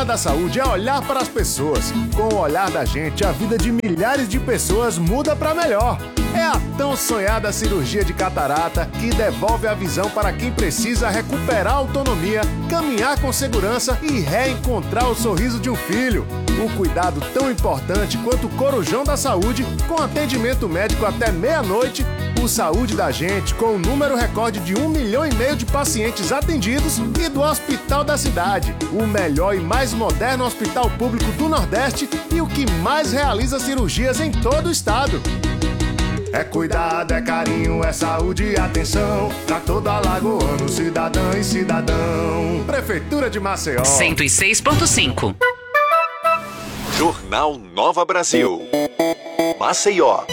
Jornal da Saúde é olhar para as pessoas. Com o olhar da gente, a vida de milhares de pessoas muda para melhor. É a tão sonhada cirurgia de catarata que devolve a visão para quem precisa recuperar a autonomia, caminhar com segurança e reencontrar o sorriso de um filho. Um cuidado tão importante quanto o Corujão da Saúde, com atendimento médico até meia-noite. O Saúde da Gente, com o número recorde de 1,5 milhão de pacientes atendidos, e do Hospital da Cidade, o melhor e mais moderno hospital público do Nordeste e o que mais realiza cirurgias em todo o estado. É cuidado, é carinho, é saúde e atenção pra todo alagoano, cidadã e cidadão. Prefeitura de Maceió 106.5. Jornal Nova Brasil, Maceió.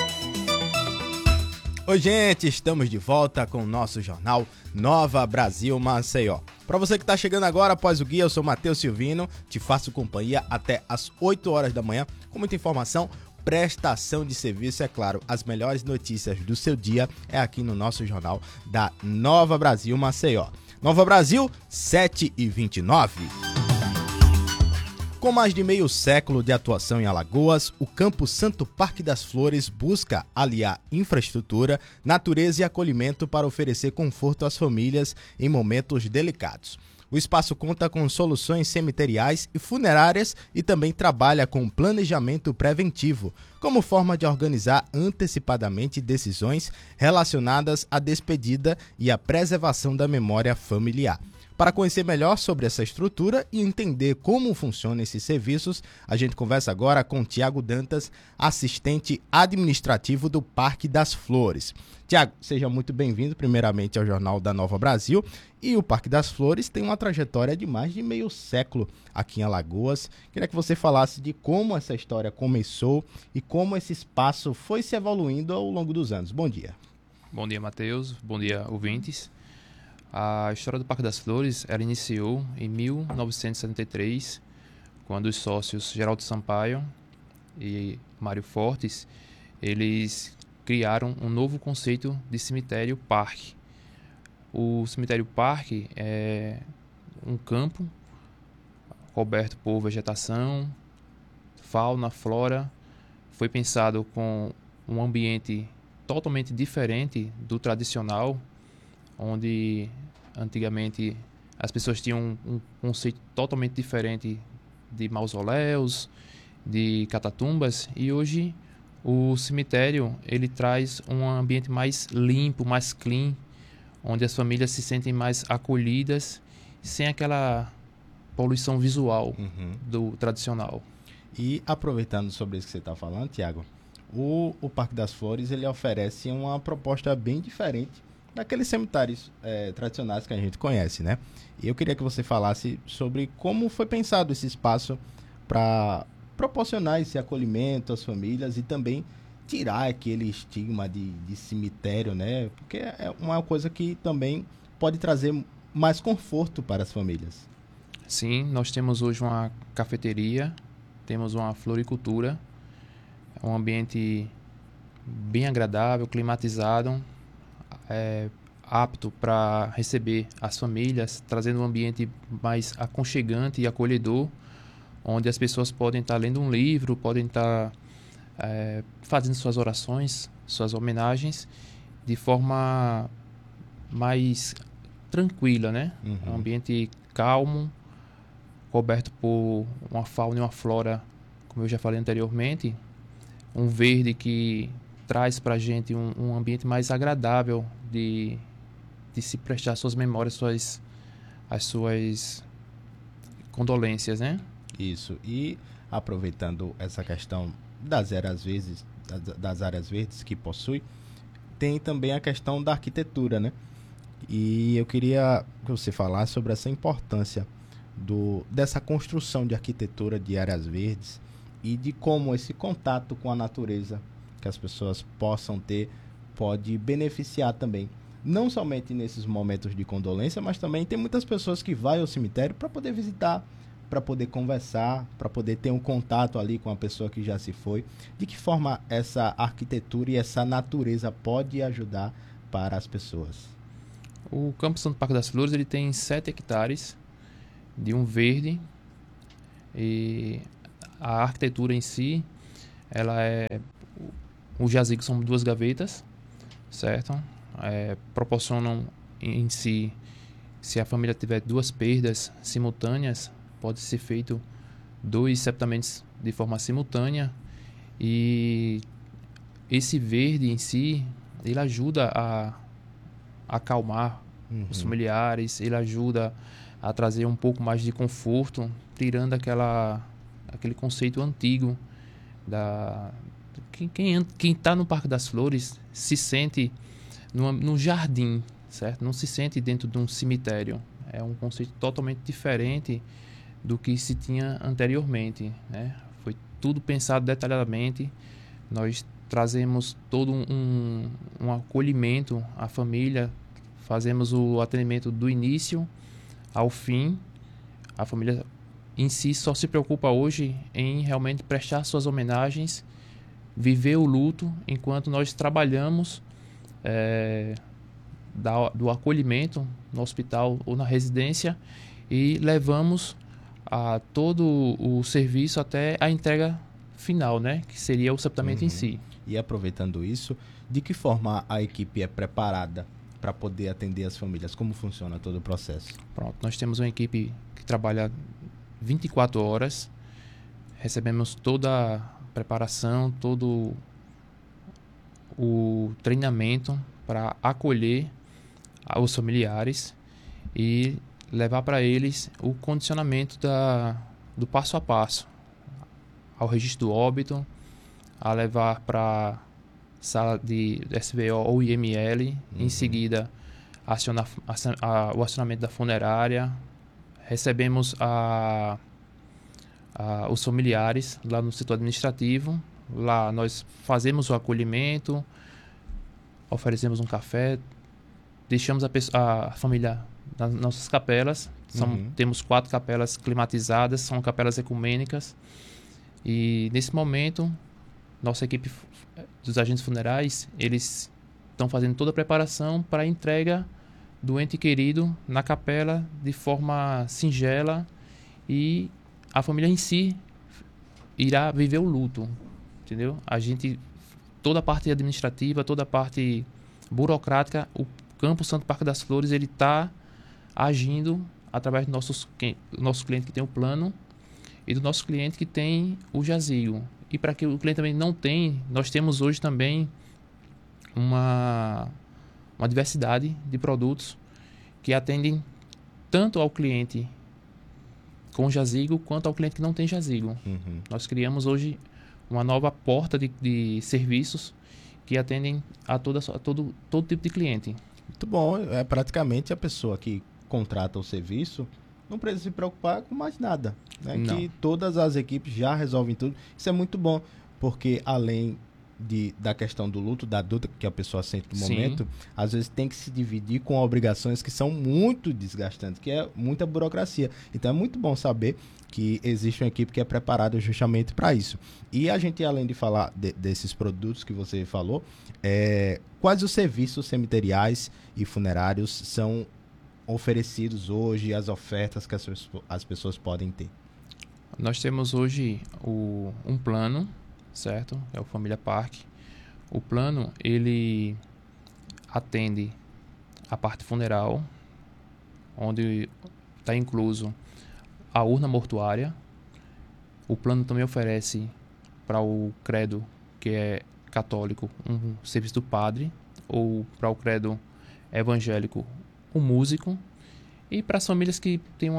Oi, gente, estamos de volta com o nosso jornal Nova Brasil Maceió. Para você que está chegando agora após o guia, eu sou Matheus Silvino, te faço companhia até às 8 horas da manhã com muita informação, prestação de serviço, é claro, as melhores notícias do seu dia é aqui no nosso jornal da Nova Brasil Maceió. Nova Brasil, 7h29. Com mais de meio século de atuação em Alagoas, o Campo Santo Parque das Flores busca aliar infraestrutura, natureza e acolhimento para oferecer conforto às famílias em momentos delicados. O espaço conta com soluções cemiteriais e funerárias e também trabalha com planejamento preventivo, como forma de organizar antecipadamente decisões relacionadas à despedida e à preservação da memória familiar. Para conhecer melhor sobre essa estrutura e entender como funcionam esses serviços, a gente conversa agora com Tiago Dantas, assistente administrativo do Parque das Flores. Tiago, seja muito bem-vindo primeiramente ao Jornal da Nova Brasil. E o Parque das Flores tem uma trajetória de mais de meio século aqui em Alagoas. Queria que você falasse de como essa história começou e como esse espaço foi se evoluindo ao longo dos anos. Bom dia. Bom dia, Matheus. Bom dia, ouvintes. A história do Parque das Flores, ela iniciou em 1973, quando os sócios Geraldo Sampaio e Mário Fortes, eles criaram um novo conceito de cemitério-parque. O cemitério-parque é um campo coberto por vegetação, fauna, flora. Foi pensado com um ambiente totalmente diferente do tradicional, onde antigamente as pessoas tinham um conceito totalmente diferente de mausoléus, de catatumbas, e hoje o cemitério ele traz um ambiente mais limpo, mais clean, onde as famílias se sentem mais acolhidas, sem aquela poluição visual do tradicional. E aproveitando sobre isso que você está falando, Tiago, o Parque das Flores ele oferece uma proposta bem diferente daqueles cemitérios tradicionais que a gente conhece, né? E eu queria que você falasse sobre como foi pensado esse espaço para proporcionar esse acolhimento às famílias e também tirar aquele estigma de cemitério, né? Porque é uma coisa que também pode trazer mais conforto para as famílias. Sim, nós temos hoje uma cafeteria, temos uma floricultura, um ambiente bem agradável, climatizado, apto para receber as famílias, trazendo um ambiente mais aconchegante e acolhedor, onde as pessoas podem estar lendo um livro, podem estar fazendo suas orações, suas homenagens, de forma mais tranquila, né? Um ambiente calmo, coberto por uma fauna e uma flora, como eu já falei anteriormente, um verde que traz para a gente um ambiente mais agradável de se prestar suas memórias, as suas condolências, né? Isso. E aproveitando essa questão das áreas verdes que possui, tem também a questão da arquitetura, né? E eu queria que você falasse sobre essa importância dessa construção de arquitetura de áreas verdes e de como esse contato com a natureza que as pessoas possam ter pode beneficiar também, não somente nesses momentos de condolência, mas também tem muitas pessoas que vão ao cemitério para poder visitar, para poder conversar, para poder ter um contato ali com a pessoa que já se foi. De que forma essa arquitetura e essa natureza pode ajudar para as pessoas? O Campo Santo Parque das Flores ele tem 7 hectares de um verde E a arquitetura em si, os jazigos são 2 gavetas, certo? Proporcionam em si, se a família tiver 2 perdas simultâneas, pode ser feito 2 septamentos de forma simultânea, e esse verde em si, ele ajuda a acalmar os familiares, ele ajuda a trazer um pouco mais de conforto, tirando aquele conceito antigo quem está no Parque das Flores se sente no jardim, certo? Não se sente dentro de um cemitério. É um conceito totalmente diferente do que se tinha anteriormente, né? Foi tudo pensado detalhadamente. Nós trazemos todo um acolhimento à família, fazemos o atendimento do início ao fim. A família em si só se preocupa hoje em realmente prestar suas homenagens, viver o luto, enquanto nós trabalhamos do acolhimento no hospital ou na residência, e levamos todo o serviço até a entrega final, né? Que seria o sepultamento em si. E aproveitando isso, de que forma a equipe é preparada para poder atender as famílias? Como funciona todo o processo? Pronto, nós temos uma equipe que trabalha 24 horas, recebemos toda a preparação, todo o treinamento para acolher os familiares e levar para eles o condicionamento do passo a passo, ao registro do óbito, a levar para sala de SVO ou IML, em seguida o acionamento da funerária. Recebemos os familiares lá no setor administrativo. Lá nós fazemos o acolhimento, oferecemos um café, deixamos a família nas nossas capelas. Temos 4 capelas climatizadas, são capelas ecumênicas. E nesse momento, nossa equipe dos agentes funerais, eles estão fazendo toda a preparação para a entrega do ente querido na capela de forma singela, e a família em si irá viver o luto, entendeu? Toda a parte administrativa, toda a parte burocrática, o Campo Santo Parque das Flores, ele está agindo através do nosso cliente que tem o plano e do nosso cliente que tem o jazigo. E para que o cliente também não tem, nós temos hoje também uma diversidade de produtos que atendem tanto ao cliente com jazigo quanto ao cliente que não tem jazigo. Nós criamos hoje uma nova porta de serviços que atendem a todo tipo de cliente. Muito bom. Praticamente a pessoa que contrata o serviço não precisa se preocupar com mais nada, né? Que todas as equipes já resolvem tudo. Isso é muito bom, porque além da questão do luto, da dor que a pessoa sente no momento, às vezes tem que se dividir com obrigações que são muito desgastantes, que é muita burocracia. Então é muito bom saber que existe uma equipe que é preparada justamente para isso. E a gente, além de falar desses produtos que você falou, quais os serviços cemiteriais e funerários são oferecidos hoje, as ofertas que as pessoas podem ter? Nós temos hoje um plano, certo? É o Família Parque. O plano, ele atende a parte funeral, onde está incluso a urna mortuária. O plano também oferece para o credo que é católico um serviço do padre, ou para o credo evangélico um músico, e para as famílias que têm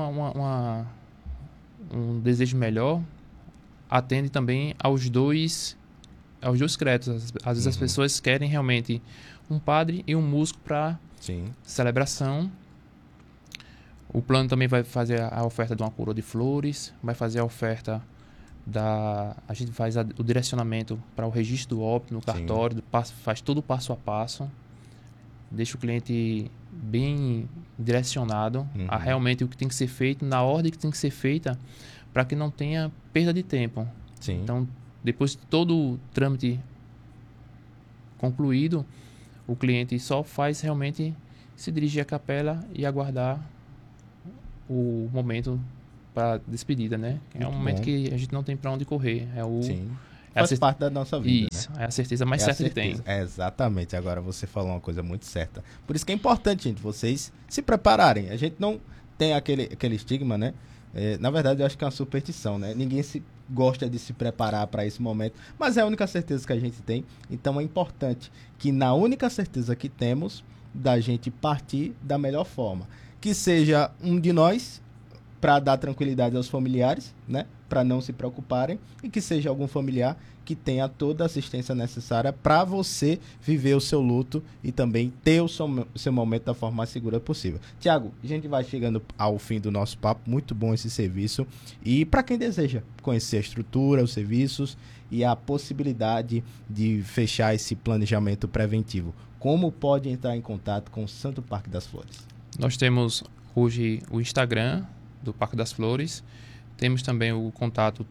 um desejo melhor, atende também aos dois credos. Às vezes as pessoas querem realmente um padre e um músico para celebração. O plano também vai fazer a oferta de uma coroa de flores, vai fazer a oferta a gente faz o direcionamento para o registro do óbito no cartório, faz todo o passo a passo, deixa o cliente bem direcionado a realmente o que tem que ser feito, na ordem que tem que ser feita, para que não tenha perda de tempo. Então, depois de todo o trâmite concluído, o cliente só faz realmente se dirigir à capela e aguardar o momento para despedida, né? É um momento que a gente não tem para onde correr. Sim. Faz parte da nossa vida. Isso, né? É a certeza mais certa que tem. Exatamente, agora você falou uma coisa muito certa. Por isso que é importante, gente, vocês se prepararem. A gente não tem aquele estigma, né? Na verdade, eu acho que é uma superstição, né? Ninguém gosta de se preparar para esse momento, mas é a única certeza que a gente tem. Então é importante que, na única certeza que temos, da gente partir da melhor forma. Que seja um de nós, para dar tranquilidade aos familiares, né? Para não se preocuparem, e que seja algum familiar que tenha toda a assistência necessária para você viver o seu luto e também ter o seu momento da forma mais segura possível. Tiago, a gente vai chegando ao fim do nosso papo, muito bom esse serviço, e para quem deseja conhecer a estrutura, os serviços e a possibilidade de fechar esse planejamento preventivo, como pode entrar em contato com o Santo Parque das Flores? Nós temos hoje o Instagram do Parque das Flores. Temos também o contato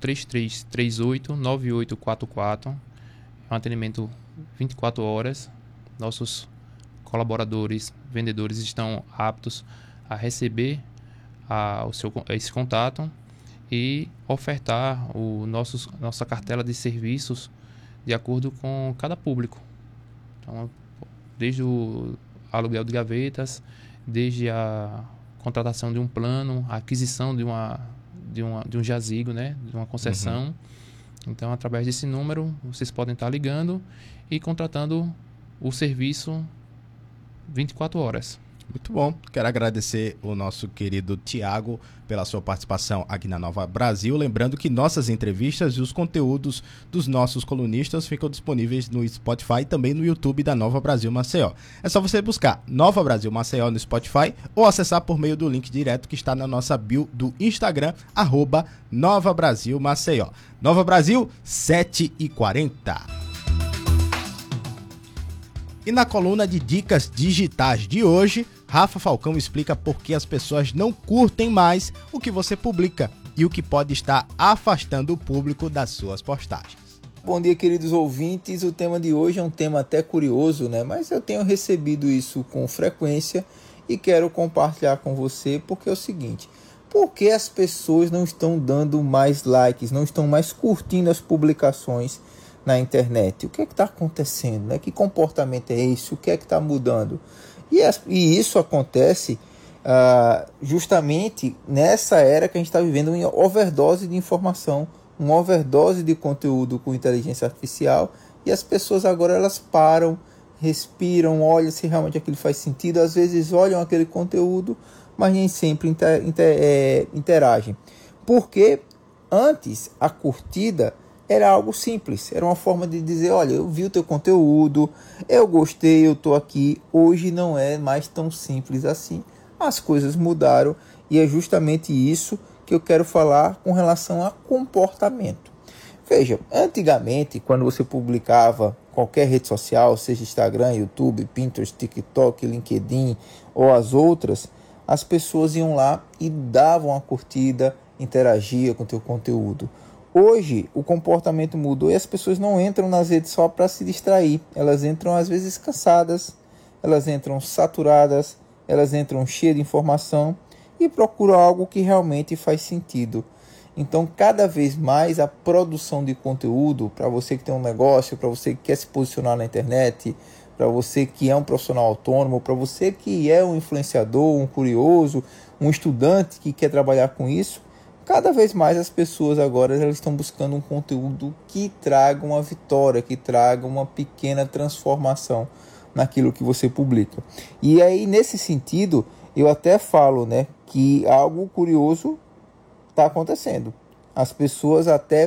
3338-9844. É um atendimento 24 horas. Nossos colaboradores, vendedores estão aptos a receber esse contato e ofertar nossa cartela de serviços de acordo com cada público. Então, desde o aluguel de gavetas, desde a contratação de um plano, a aquisição de um jazigo, né? De uma concessão. Então, através desse número, vocês podem estar ligando e contratando o serviço 24 horas. Muito bom. Quero agradecer o nosso querido Tiago pela sua participação aqui na Nova Brasil. Lembrando que nossas entrevistas e os conteúdos dos nossos colunistas ficam disponíveis no Spotify e também no YouTube da Nova Brasil Maceió. É só você buscar Nova Brasil Maceió no Spotify ou acessar por meio do link direto que está na nossa bio do Instagram, @Nova Brasil Maceió. Nova Brasil, 7h40. E na coluna de dicas digitais de hoje, Rafa Falcão explica por que as pessoas não curtem mais o que você publica e o que pode estar afastando o público das suas postagens. Bom dia, queridos ouvintes. O tema de hoje é um tema até curioso, né? Mas eu tenho recebido isso com frequência e quero compartilhar com você porque é o seguinte: por que as pessoas não estão dando mais likes, não estão mais curtindo as publicações na internet? O que é que está acontecendo, né? Que comportamento é esse? O que é que está mudando? E isso acontece justamente nessa era que a gente está vivendo, uma overdose de informação, uma overdose de conteúdo com inteligência artificial, e as pessoas agora elas param, respiram, olham se realmente aquilo faz sentido, às vezes olham aquele conteúdo, mas nem sempre interagem. Porque antes a curtida era algo simples, era uma forma de dizer: olha, eu vi o teu conteúdo, eu gostei, eu estou aqui. Hoje não é mais tão simples assim. As coisas mudaram e é justamente isso que eu quero falar com relação a comportamento. Veja, antigamente, quando você publicava qualquer rede social, seja Instagram, YouTube, Pinterest, TikTok, LinkedIn ou as outras, as pessoas iam lá e davam a curtida, interagiam com o teu conteúdo. Hoje, o comportamento mudou e as pessoas não entram nas redes só para se distrair. Elas entram, às vezes, cansadas, elas entram saturadas, elas entram cheias de informação e procuram algo que realmente faz sentido. Então, cada vez mais, a produção de conteúdo, para você que tem um negócio, para você que quer se posicionar na internet, para você que é um profissional autônomo, para você que é um influenciador, um curioso, um estudante que quer trabalhar com isso, cada vez mais as pessoas agora elas estão buscando um conteúdo que traga uma vitória, que traga uma pequena transformação naquilo que você publica. E aí, nesse sentido, eu até falo, né, que algo curioso está acontecendo. As pessoas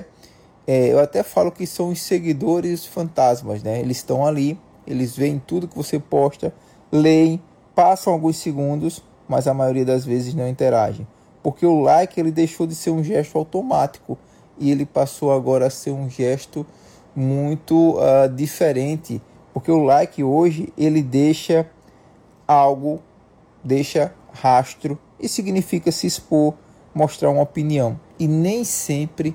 eu até falo que são os seguidores fantasmas, né? Eles estão ali, eles veem tudo que você posta, leem, passam alguns segundos, mas a maioria das vezes não interagem. Porque o like ele deixou de ser um gesto automático e ele passou agora a ser um gesto muito diferente. Porque o like hoje ele deixa algo, deixa rastro e significa se expor, mostrar uma opinião. E nem sempre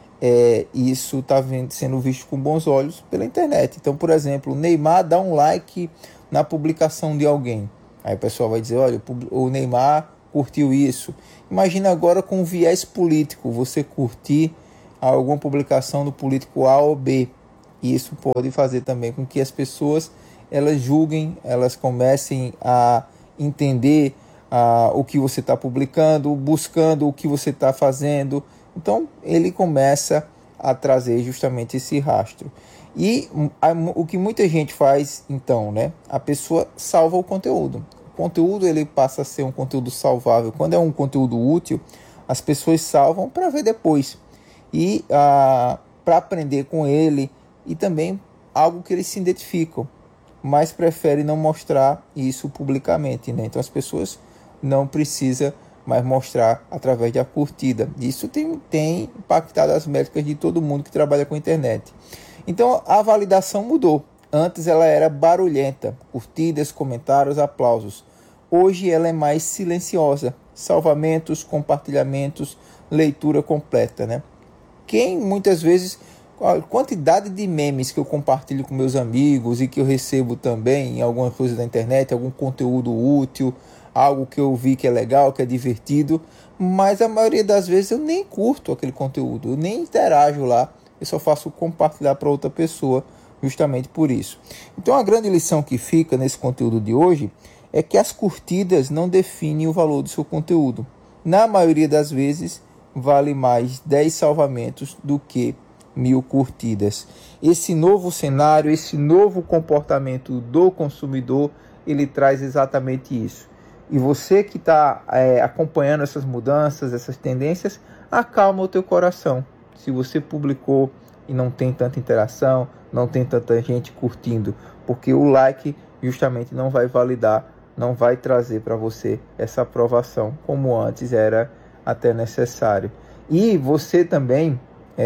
isso está sendo visto com bons olhos pela internet. Então, por exemplo, o Neymar dá um like na publicação de alguém. Aí o pessoal vai dizer: olha, o Neymar curtiu isso. Imagina agora com viés político, você curtir alguma publicação do político A ou B. Isso pode fazer também com que as pessoas elas julguem, elas comecem a entender o que você está publicando, buscando o que você está fazendo. Então ele começa a trazer justamente esse rastro. E o que muita gente faz então, né? A pessoa salva o conteúdo. O conteúdo ele passa a ser um conteúdo salvável. Quando é um conteúdo útil, as pessoas salvam para ver depois. E para aprender com ele. E também algo que eles se identificam. Mas preferem não mostrar isso publicamente, né? Então as pessoas não precisam mais mostrar através da curtida. Isso tem impactado as métricas de todo mundo que trabalha com internet. Então a validação mudou. Antes ela era barulhenta, curtidas, comentários, aplausos. Hoje ela é mais silenciosa, salvamentos, compartilhamentos, leitura completa, né? Quem muitas vezes, a quantidade de memes que eu compartilho com meus amigos e que eu recebo também em alguma coisa da internet, algum conteúdo útil, algo que eu vi que é legal, que é divertido, mas a maioria das vezes eu nem curto aquele conteúdo, eu nem interajo lá, eu só faço compartilhar para outra pessoa, justamente por isso. Então a grande lição que fica nesse conteúdo de hoje é que as curtidas não definem o valor do seu conteúdo. Na maioria das vezes, vale mais 10 salvamentos do que 1000 curtidas. Esse novo cenário, esse novo comportamento do consumidor, ele traz exatamente isso. E você que está acompanhando essas mudanças, essas tendências, acalma o teu coração. Se você publicou e não tem tanta interação, não tem tanta gente curtindo, porque o like justamente não vai validar, não vai trazer para você essa aprovação, como antes era até necessário. E você também,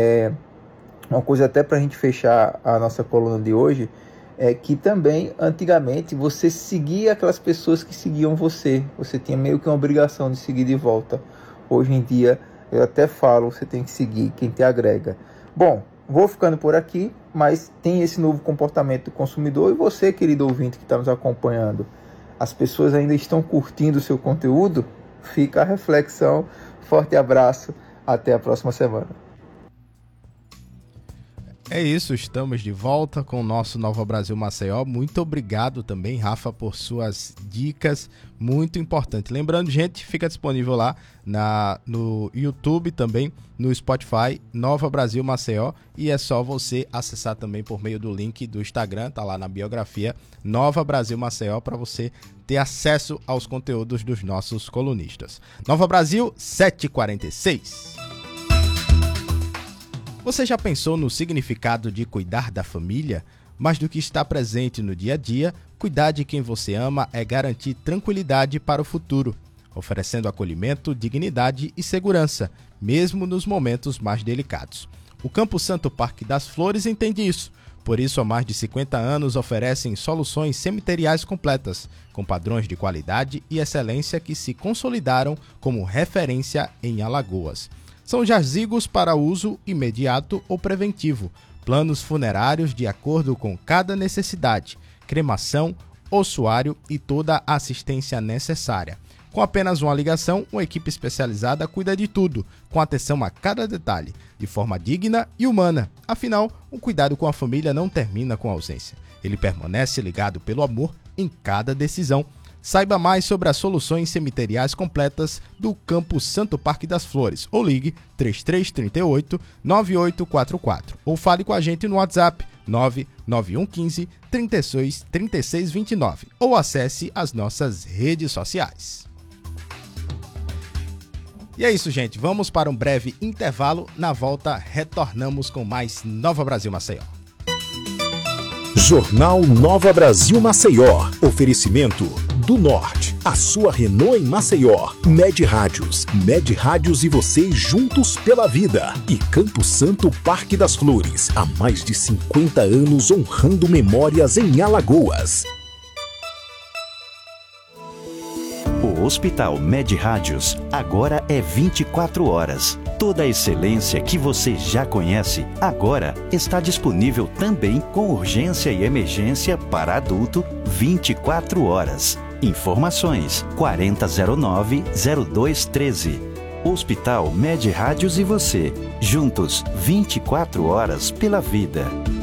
uma coisa até para a gente fechar a nossa coluna de hoje, é que também, antigamente, você seguia aquelas pessoas que seguiam você. Você tinha meio que uma obrigação de seguir de volta. Hoje em dia, eu até falo, você tem que seguir quem te agrega. Bom, vou ficando por aqui, mas tem esse novo comportamento do consumidor. E você, querido ouvinte que está nos acompanhando, as pessoas ainda estão curtindo o seu conteúdo? Fica a reflexão. Forte abraço. Até a próxima semana. É isso, estamos de volta com o nosso Nova Brasil Maceió. Muito obrigado também, Rafa, por suas dicas, muito importante. Lembrando, gente, fica disponível lá no YouTube também, no Spotify, Nova Brasil Maceió, e é só você acessar também por meio do link do Instagram, tá lá na biografia, Nova Brasil Maceió, para você ter acesso aos conteúdos dos nossos colunistas. Nova Brasil 746. Você já pensou no significado de cuidar da família? Mais do que estar presente no dia a dia, cuidar de quem você ama é garantir tranquilidade para o futuro, oferecendo acolhimento, dignidade e segurança, mesmo nos momentos mais delicados. O Campo Santo Parque das Flores entende isso. Por isso, há mais de 50 anos, oferecem soluções cemiteriais completas, com padrões de qualidade e excelência que se consolidaram como referência em Alagoas. São jazigos para uso imediato ou preventivo, planos funerários de acordo com cada necessidade, cremação, ossuário e toda a assistência necessária. Com apenas uma ligação, uma equipe especializada cuida de tudo, com atenção a cada detalhe, de forma digna e humana. Afinal, o cuidado com a família não termina com a ausência. Ele permanece ligado pelo amor em cada decisão. Saiba mais sobre as soluções cemiteriais completas do Campo Santo Parque das Flores ou ligue 3338-9844 ou fale com a gente no WhatsApp 99115 3629 ou acesse as nossas redes sociais. E é isso, gente. Vamos para um breve intervalo. Na volta, retornamos com mais Nova Brasil Maceió. Jornal Nova Brasil Maceió. Oferecimento do Norte. A sua Renault em Maceió. Med Rádios. Med Rádios e você juntos pela vida. E Campo Santo Parque das Flores. Há mais de 50 anos honrando memórias em Alagoas. O Hospital Med Rádios agora é 24 horas. Toda a excelência que você já conhece, agora está disponível também com urgência e emergência para adulto 24 horas. Informações 4009-0213. Hospital Med Rádios e você, juntos 24 horas pela vida.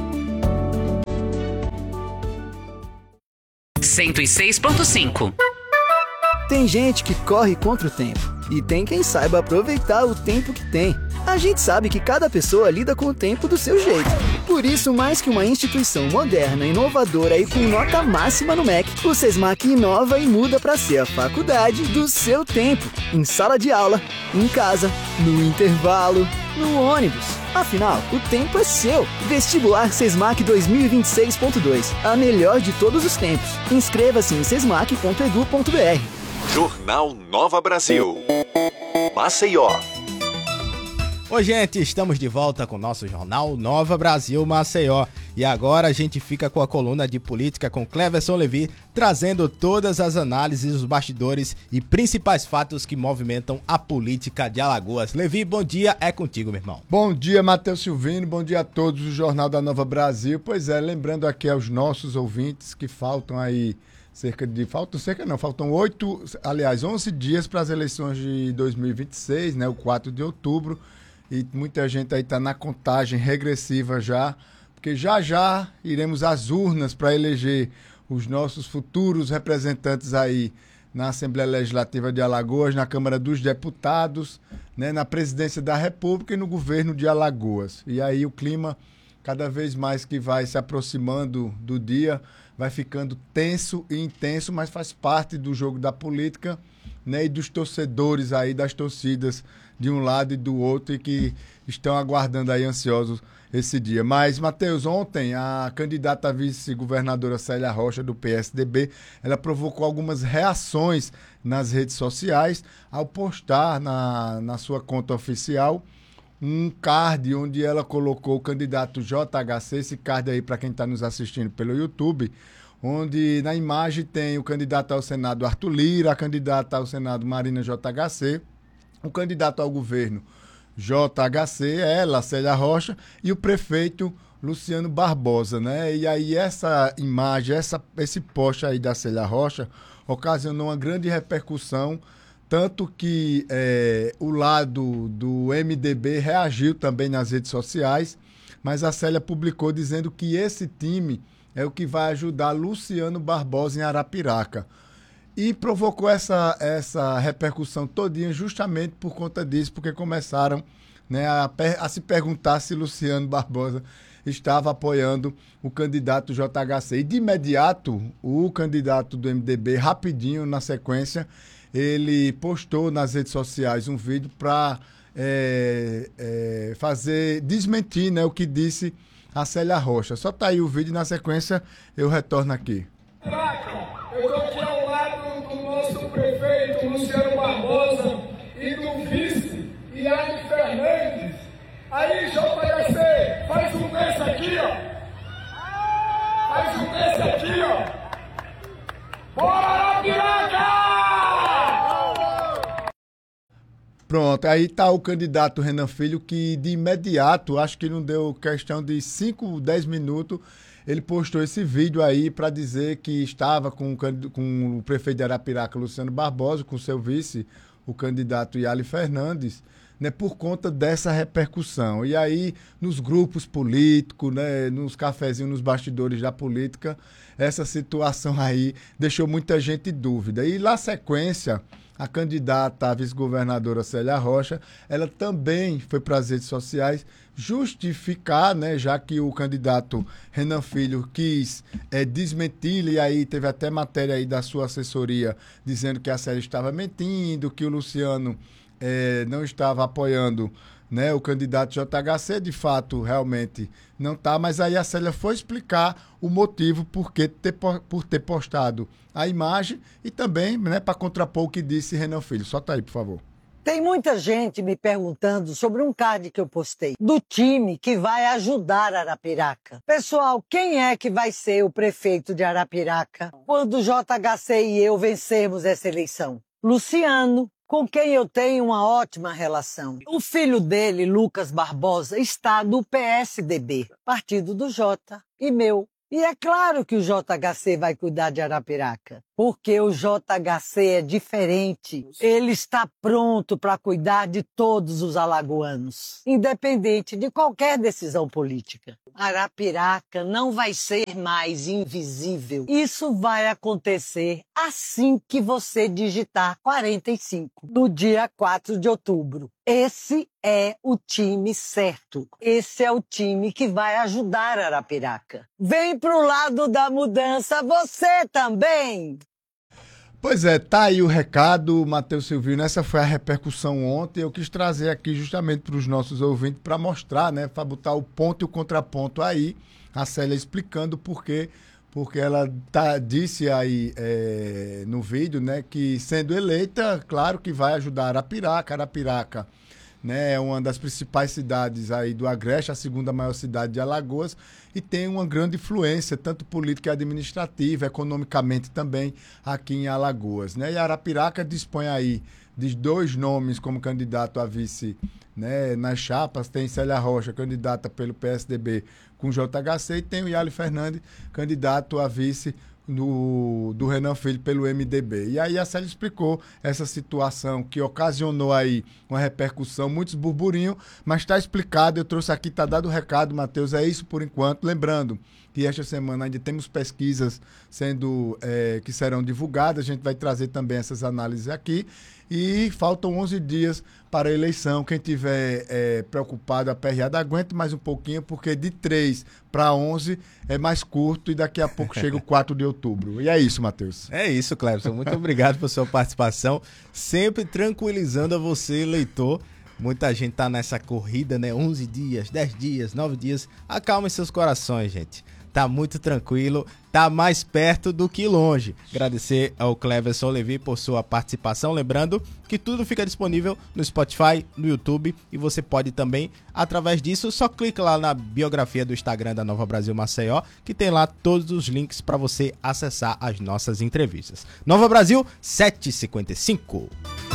106.5. Tem gente que corre contra o tempo e tem quem saiba aproveitar o tempo que tem. A gente sabe que cada pessoa lida com o tempo do seu jeito. Por isso, mais que uma instituição moderna, inovadora e com nota máxima no MEC, o SESMAC inova e muda para ser a faculdade do seu tempo. Em sala de aula, em casa, no intervalo, no ônibus. Afinal, o tempo é seu. Vestibular SESMAC 2026.2. A melhor de todos os tempos. Inscreva-se em sesmac.edu.br. Jornal Nova Brasil. Maceió. Oi, gente, estamos de volta com o nosso Jornal Nova Brasil Maceió. E agora a gente fica com a coluna de política com Cleverson Levi, trazendo todas as análises, os bastidores e principais fatos que movimentam a política de Alagoas. Levi, bom dia, é contigo, meu irmão. Bom dia, Matheus Silvino, bom dia a todos do Jornal da Nova Brasil. Pois é, lembrando aqui aos nossos ouvintes que faltam 11 dias para as eleições de 2026, né, o 4 de outubro. E muita gente aí está na contagem regressiva já, porque já iremos às urnas para eleger os nossos futuros representantes aí na Assembleia Legislativa de Alagoas, na Câmara dos Deputados, né, na Presidência da República e no governo de Alagoas. E aí o clima, cada vez mais que vai se aproximando do dia, vai ficando tenso e intenso, mas faz parte do jogo da política, né, e dos torcedores aí, das torcidas de um lado e do outro e que estão aguardando aí ansiosos esse dia. Mas, Matheus, ontem a candidata a vice-governadora Célia Rocha do PSDB, ela provocou algumas reações nas redes sociais ao postar na sua conta oficial um card onde ela colocou o candidato JHC, esse card aí para quem está nos assistindo pelo YouTube, onde na imagem tem o candidato ao Senado Arthur Lira, a candidata ao Senado Marina JHC, o candidato ao governo JHC, ela, Célia Rocha, e o prefeito Luciano Barbosa, né? E aí essa imagem, esse post aí da Célia Rocha ocasionou uma grande repercussão, tanto que o lado do MDB reagiu também nas redes sociais, mas a Célia publicou dizendo que esse time é o que vai ajudar Luciano Barbosa em Arapiraca. E provocou essa repercussão todinha justamente por conta disso, porque começaram, né, a se perguntar se Luciano Barbosa estava apoiando o candidato JHC. E de imediato, o candidato do MDB, rapidinho, na sequência, ele postou nas redes sociais um vídeo para desmentir, né, o que disse a Célia Rocha. Só tá aí o vídeo, na sequência eu retorno aqui. Eu estou aqui ao lado do nosso prefeito Luciano Barbosa e do vice Iane Fernandes. Aí, JHC, faz um desse aqui, ó. Faz um desse aqui, ó. Bora, Arapiraca! Pronto, aí tá o candidato Renan Filho, que de imediato, acho que não deu questão de 5, 10 minutos, ele postou esse vídeo aí para dizer que estava com o prefeito de Arapiraca, Luciano Barbosa, com seu vice, o candidato Iane Fernandes, né, por conta dessa repercussão. E aí, nos grupos políticos, né, nos cafezinhos, nos bastidores da política, essa situação aí deixou muita gente em dúvida. E na sequência, a candidata à vice-governadora Célia Rocha, ela também foi para as redes sociais justificar, né, já que o candidato Renan Filho quis desmentir, e aí teve até matéria aí da sua assessoria dizendo que a Célia estava mentindo, que o Luciano não estava apoiando, né, o candidato JHC, de fato, realmente não está, mas aí a Célia foi explicar o motivo por ter postado a imagem e também, né, para contrapor o que disse Renan Filho. Solta aí, por favor. Tem muita gente me perguntando sobre um card que eu postei, do time que vai ajudar Arapiraca. Pessoal, quem é que vai ser o prefeito de Arapiraca quando o JHC e eu vencermos essa eleição? Luciano, com quem eu tenho uma ótima relação. O filho dele, Lucas Barbosa, está no PSDB, partido do Jota, e meu. E é claro que o JHC vai cuidar de Arapiraca. Porque o JHC é diferente. Ele está pronto para cuidar de todos os alagoanos, independente de qualquer decisão política. Arapiraca não vai ser mais invisível. Isso vai acontecer assim que você digitar 45, no dia 4 de outubro. Esse é o time certo. Esse é o time que vai ajudar Arapiraca. Vem pro lado da mudança você também! Pois é, tá aí o recado, Matheus Silvino. Essa foi a repercussão ontem. Eu quis trazer aqui justamente para os nossos ouvintes para mostrar, né, para botar o ponto e o contraponto aí. A Célia explicando por quê. Porque ela disse aí no vídeo, né, que sendo eleita, claro que vai ajudar Arapiraca. Arapiraca, né, é uma das principais cidades aí do Agreste, a segunda maior cidade de Alagoas, e tem uma grande influência, tanto política e administrativa, economicamente também, aqui em Alagoas, né? E Arapiraca dispõe aí de 2 nomes como candidato a vice, né, nas chapas. Tem Célia Rocha, candidata pelo PSDB com JHC, e tem o Yali Fernandes, candidato a vice do Renan Filho pelo MDB. E aí a Célia explicou essa situação que ocasionou aí uma repercussão, muitos burburinhos, mas está explicado, eu trouxe aqui, está dado o recado, Matheus, é isso por enquanto. Lembrando que esta semana ainda temos pesquisas que serão divulgadas, a gente vai trazer também essas análises aqui. E faltam 11 dias para a eleição. Quem tiver preocupado, aperreado, aguente mais um pouquinho, porque de 3 para 11 é mais curto e daqui a pouco chega o 4 de outubro. E é isso, Matheus. É isso, Cleverson. Muito obrigado por sua participação. Sempre tranquilizando a você, eleitor. Muita gente tá nessa corrida, né? 11 dias, 10 dias, 9 dias. Acalmem seus corações, gente. Tá muito tranquilo, tá mais perto do que longe. Agradecer ao Cleverson Levi por sua participação. Lembrando que tudo fica disponível no Spotify, no YouTube, e você pode também, através disso, só clica lá na biografia do Instagram da Nova Brasil Maceió, que tem lá todos os links para você acessar as nossas entrevistas. Nova Brasil 755.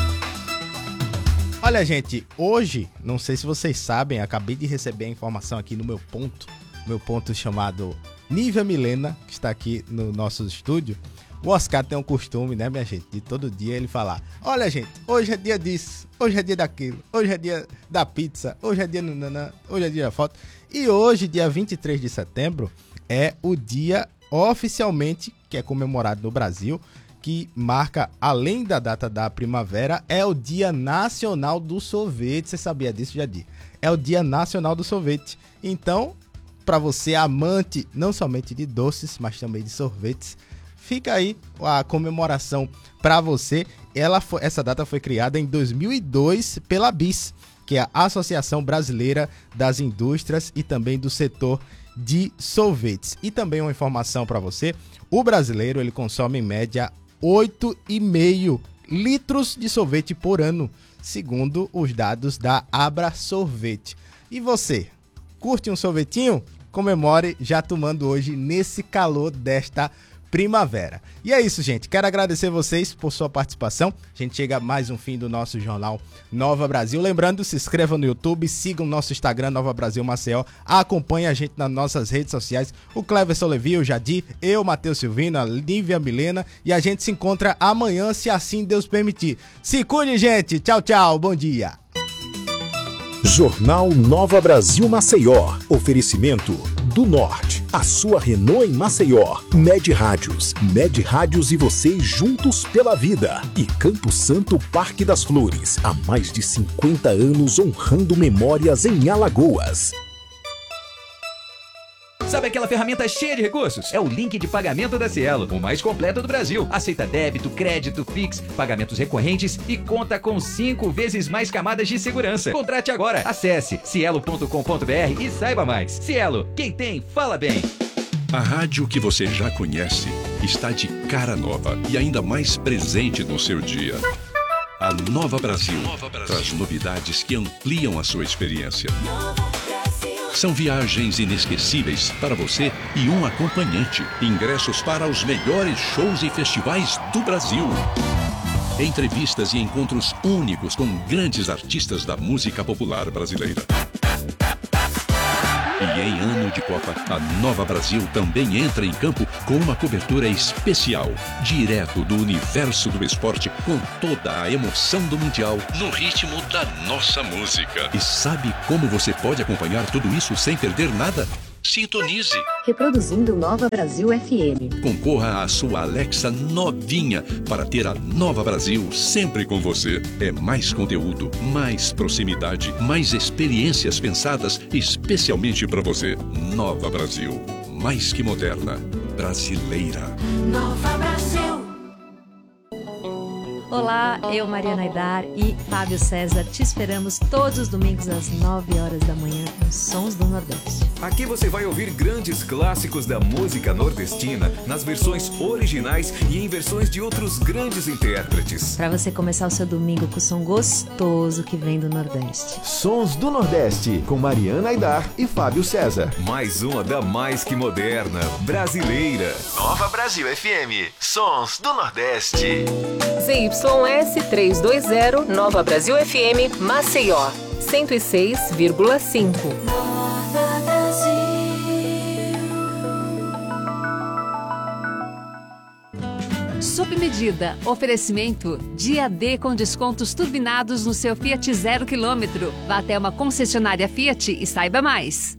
Olha, gente, hoje, não sei se vocês sabem, acabei de receber a informação aqui no meu ponto chamado Nívia Milena, que está aqui no nosso estúdio. O Oscar tem um costume, né, minha gente, de todo dia ele falar: olha, gente, hoje é dia disso, hoje é dia daquilo, hoje é dia da pizza, hoje é dia nananã, hoje é dia da foto. E hoje, dia 23 de setembro, é o dia oficialmente que é comemorado no Brasil, que marca, além da data da primavera, é o Dia Nacional do Sorvete. Você sabia disso, Jadir? É o Dia Nacional do Sorvete. Então, para você amante não somente de doces, mas também de sorvetes, fica aí a comemoração para você. Essa data foi criada em 2002 pela BIS, que é a Associação Brasileira das Indústrias e também do setor de sorvetes. E também uma informação para você: o brasileiro ele consome em média 8,5 litros de sorvete por ano, segundo os dados da Abra Sorvete. E você, curte um sorvetinho? Comemore já tomando hoje nesse calor desta primavera. E é isso, gente. Quero agradecer vocês por sua participação. A gente chega a mais um fim do nosso jornal Nova Brasil. Lembrando, se inscreva no YouTube, sigam o nosso Instagram, Nova Brasil Maceió. Acompanhe a gente nas nossas redes sociais. O Cleverson Levi, o Jadir, eu, Matheus Silvino, a Nívia Milena. E a gente se encontra amanhã, se assim Deus permitir. Se cuide, gente. Tchau, tchau. Bom dia. Jornal Nova Brasil Maceió. Oferecimento do Norte. A sua Renault em Maceió. Med Rádios. Med Rádios e você juntos pela vida. E Campo Santo Parque das Flores. Há mais de 50 anos honrando memórias em Alagoas. Sabe aquela ferramenta cheia de recursos? É o link de pagamento da Cielo, o mais completo do Brasil. Aceita débito, crédito, Pix, pagamentos recorrentes e conta com 5 vezes mais camadas de segurança. Contrate agora. Acesse cielo.com.br e saiba mais. Cielo, quem tem, fala bem. A rádio que você já conhece está de cara nova e ainda mais presente no seu dia. A Nova Brasil traz novidades que ampliam a sua experiência. São viagens inesquecíveis para você e um acompanhante. Ingressos para os melhores shows e festivais do Brasil. Entrevistas e encontros únicos com grandes artistas da música popular brasileira. E em ano de Copa, a Nova Brasil também entra em campo com uma cobertura especial, direto do universo do esporte, com toda a emoção do Mundial, no ritmo da nossa música. E sabe como você pode acompanhar tudo isso sem perder nada? Sintonize. Reproduzindo Nova Brasil FM. Concorra à sua Alexa novinha para ter a Nova Brasil sempre com você. É mais conteúdo, mais proximidade, mais experiências pensadas especialmente para você. Nova Brasil. Mais que moderna. Brasileira. Nova Brasil. Olá, eu, Mariana Aidar e Fábio César te esperamos todos os domingos às 9 horas da manhã com Sons do Nordeste. Aqui você vai ouvir grandes clássicos da música nordestina nas versões originais e em versões de outros grandes intérpretes. Para você começar o seu domingo com o som gostoso que vem do Nordeste. Sons do Nordeste, com Mariana Aidar e Fábio César. Mais uma da mais que moderna, brasileira. Nova Brasil FM, Sons do Nordeste. ZYS 320, Nova Brasil FM, Maceió, 106,5. Sob medida, oferecimento Dia D com descontos turbinados no seu Fiat 0 km. Vá até uma concessionária Fiat e saiba mais.